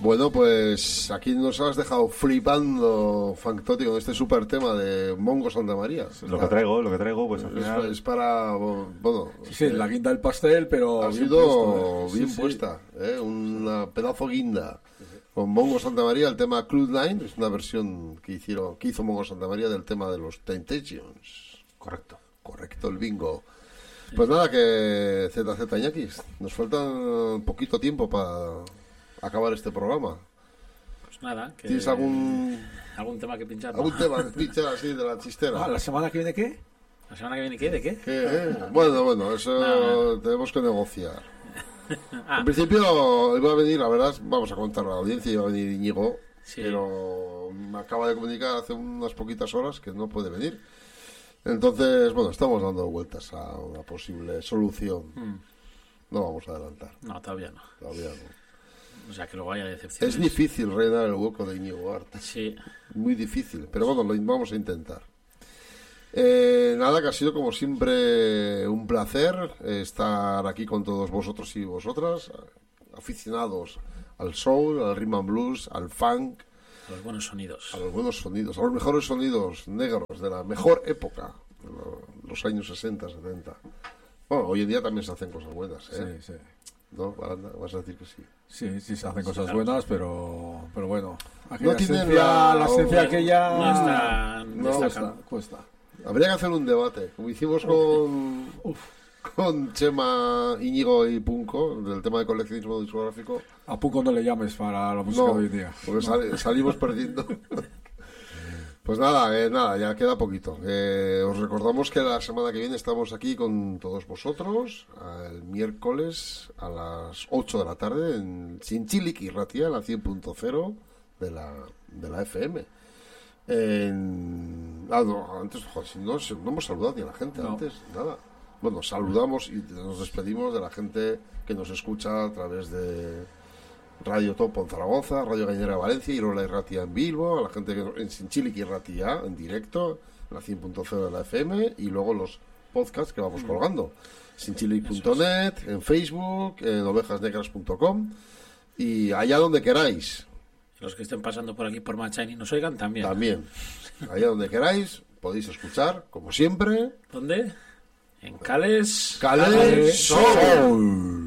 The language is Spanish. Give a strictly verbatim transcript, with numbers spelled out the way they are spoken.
Bueno, pues aquí nos has dejado flipando, Factotti, con este super tema de Mongo Santa María. Lo que traigo, lo que traigo, pues al final... Es, es para, bueno... Sí, sí, la guinda del pastel, pero ha bien sido puesto, ¿eh? bien Sí, puesta, ¿eh? Una pedazo guinda. Con Mongo Santa María, el tema Cloud Nine, es una versión que hicieron, que hizo Mongo Santa María del tema de los Temptations. Correcto. Correcto, el bingo. Pues nada, que Z Z Ñaquis, nos falta un poquito tiempo para acabar este programa. Pues nada, que... ¿Tienes algún algún tema que pinchar? ¿no? algún tema que pinchar así de la chistera? Ah, ¿la semana que viene qué? ¿La semana que viene qué? ¿De qué? ¿Qué, eh? Bueno, bueno, eso No, no. tenemos que negociar. Ah, En principio iba a venir, la verdad, vamos a contar a la audiencia, iba a venir Íñigo, Sí. pero me acaba de comunicar hace unas poquitas horas que no puede venir. Entonces, bueno, estamos dando vueltas a una posible solución. mm, No vamos a adelantar, no, todavía no. todavía no. O sea, que luego haya decepciones. Es difícil rellenar el hueco de Íñigo Art. Sí. Muy difícil, pero bueno, lo vamos a intentar. Eh, nada, que ha sido como siempre un placer estar aquí con todos vosotros y vosotras, aficionados al soul, al rhythm and blues, al funk, Los buenos sonidos. a los buenos sonidos, a los mejores sonidos negros de la mejor época, los años sesenta, setenta. Bueno, hoy en día también se hacen cosas buenas, ¿eh? Sí, sí. ¿No, Baranda? Vas a decir que sí. Sí, sí se hacen Sí, cosas claro. buenas, pero, pero bueno. Aquella No tienen esencia, la- la esencia no- aquella... no está- no no está cuesta, acá. cuesta. Habría que hacer un debate, como hicimos con, con Chema, Íñigo y Punco, del tema de coleccionismo discográfico. A poco no le llames para la música No, de hoy en día. porque sal- salimos perdiendo. Pues nada, eh, nada, ya queda poquito. Eh, os recordamos que la semana que viene estamos aquí con todos vosotros, el miércoles a las ocho de la tarde en Chinchilik y Ratia, la cien punto cero de la, de la F M. En... Ah, no, antes, joder, si no, si no hemos saludado ni a la gente No. antes, nada. Bueno, saludamos y nos despedimos de la gente que nos escucha a través de Radio Topo en Zaragoza, Radio Gañera de Valencia, Irola y Ratia en Bilbo, a la gente que en Sinchilik y Ratia en directo, en la cien punto cero de la F M, y luego los podcasts que vamos colgando. Sinchilik punto net, en Facebook, en ovejas negras punto com y allá donde queráis. Los que estén pasando por aquí por Machain y nos oigan también. También, allá donde queráis, podéis escuchar, como siempre, ¿Dónde? En Cales. Cales Soul.